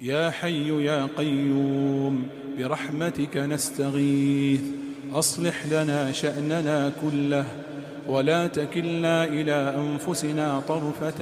يا حي يا قيوم برحمتك نستغيث أصلح لنا شأننا كله ولا تكلنا إلى أنفسنا طرفة